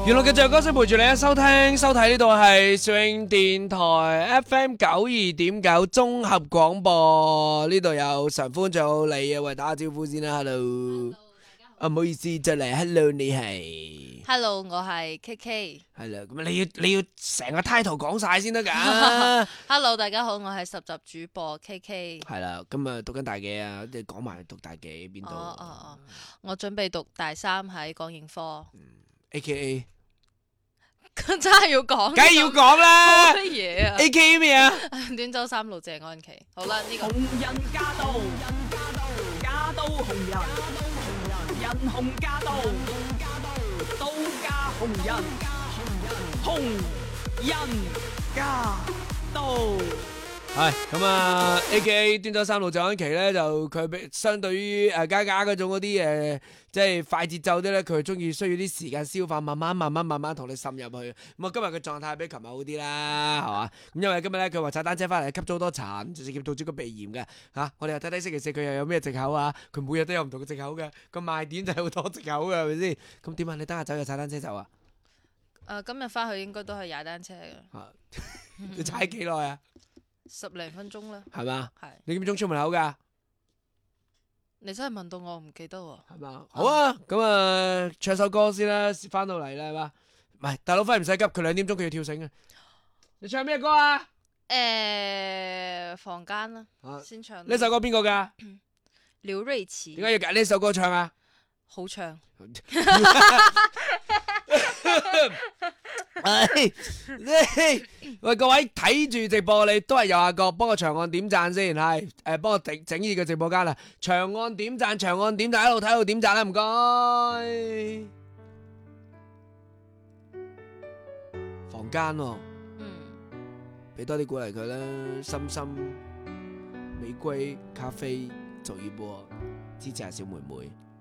原來嘅最歌聲陪住你收聽收睇，呢度係swing電台 FM 92.9綜合廣播，呢度有常歡仲有你啊，喂，打下招呼先啦 ，hello，唔好意思，再嚟 hello， 你係 Hello， 我係 KK。 係啦，咁你要成個 title 講晒先得噶。 Hello， 大家好，我係10集主播 KK。 係啦，今日讀緊大幾啊？你講埋讀大幾邊度？ 我準備讀大3喺廣應科。 AKA 真係要講， 梗係要講啦。 乜嘢啊 AKA 咩啊？ 短洲3路謝安琪。好啦，呢個紅人駕到，駕到紅人，人紅駕到，到駕紅人，紅人駕到。 係咁啊 ，AKA 端州3路謝安琪咧，就佢比相對於嘉嘉嗰種嗰啲即係快節奏啲咧，佢中意需要啲時間消化，慢慢同你滲入去。咁啊，今日嘅狀態比琴日好啲啦，係嘛？咁因為今日咧，佢話踩單車翻嚟吸咗好多塵，直接導致個鼻炎嘅嚇。我哋又睇睇星期四佢又有咩藉口啊？佢每日都有唔同嘅藉口嘅，個賣點就係好多藉口嘅，係咪先？咁點啊？你等下走又踩單車走啊？ 今日翻去應該都係踩單車嘅。 你踩幾耐啊 ？10零分鐘啦。 係嘛？ 係。 你幾點鐘出門口㗎？ 你真係問到我唔記得喎。 係嘛？好啊，咁啊，唱首歌先啦，翻到嚟啦，係嘛？唔係，大佬輝唔使急，佢2點鐘佢要跳繩嘅。你唱咩歌啊？ 房間啦，先唱。 呢首歌邊個㗎？ 廖瑞慈。 點解要揀呢首歌唱啊？ 好唱。 喂，各位睇住直播，你都係右下角幫個長按點讚先，係幫我整呢個直播間啦，長按點讚，一路睇一路點讚啦，唔該。房間喎，俾多啲鼓勵佢啦，深深玫瑰咖啡走一波，支持下小妹妹。